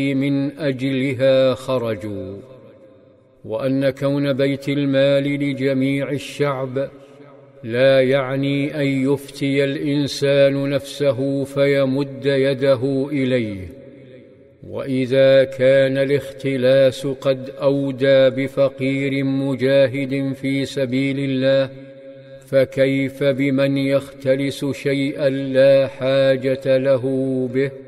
من أجلها خرجوا، وأن كون بيت المال لجميع الشعب لا يعني أن يفتي الإنسان نفسه فيمد يده إليه. وإذا كان الاختلاس قد أودى بفقير مجاهد في سبيل الله، فكيف بمن يختلس شيئا لا حاجة له به؟